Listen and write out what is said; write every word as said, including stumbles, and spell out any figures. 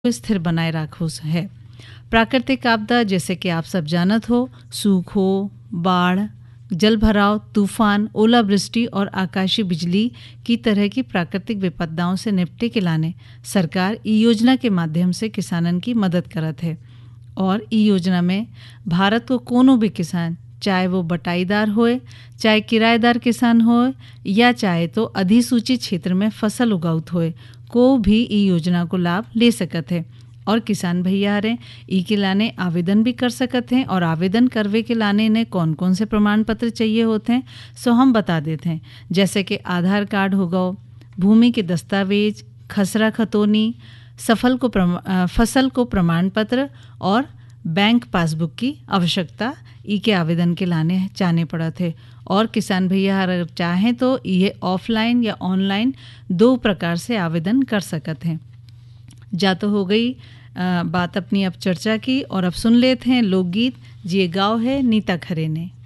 स्थिर बनाए राखो है। प्राकृतिक आपदा जैसे कि आप सब जानत हो, सूख हो, बाढ़, जल भराव, तूफान, ओलावृष्टि और आकाशीय बिजली की तरह की प्राकृतिक विपदाओं से निपटे के लाने सरकार ई योजना के माध्यम से किसानन की मदद करत है। और ई योजना में भारत को कोनो भी किसान, चाहे वो बटाईदार होए, चाहे किराएदार किसान होए या चाहे तो अधिसूचित क्षेत्र में फसल उगाउत होए, को भी ई योजना को लाभ ले सकत है। और किसान भैया रहे ई के लाने आवेदन भी कर सकते हैं। और आवेदन करवे के लाने ने कौन कौन से प्रमाण पत्र चाहिए होते हैं सो हम बता देते हैं। जैसे कि आधार कार्ड हो गओ, भूमि के दस्तावेज, खसरा खतौनी, सफल को फसल को प्रमाण पत्र और बैंक पासबुक की आवश्यकता ई के आवेदन के लाने चाहने पड़ा थे। और किसान भैया अगर चाहें तो ये ऑफलाइन या ऑनलाइन दो प्रकार से आवेदन कर सकते हैं। जा तो हो गई आ, बात अपनी अब चर्चा की, और अब सुन लेते हैं लोकगीत। ये गाँव है नीता खरे ने।